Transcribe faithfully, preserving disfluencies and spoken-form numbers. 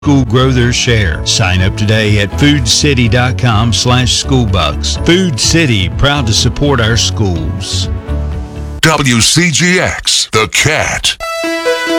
School grow their share. Sign up today at foodcity.com slash schoolbucks. Food City, proud to support our schools. W C G X, The Cat.